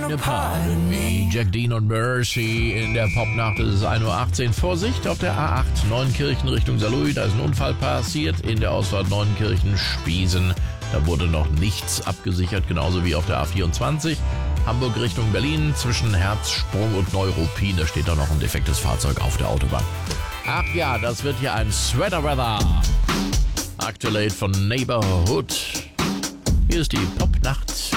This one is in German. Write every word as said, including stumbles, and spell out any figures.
Eine Pandemie. Jack Dean und Mercy in der Popnacht. Es ist ein Uhr achtzehn. Vorsicht auf der A acht Neunkirchen Richtung Saarlouis. Da ist ein Unfall passiert in der Ausfahrt Neunkirchen-Spiesen. Da wurde noch nichts abgesichert, genauso wie auf der A vierundzwanzig. Hamburg Richtung Berlin zwischen Herzsprung und Neuruppin. Da steht da noch ein defektes Fahrzeug auf der Autobahn. Ach ja, das wird hier ein Sweater Weather. Aktuell von Neighborhood. Hier ist die Popnacht.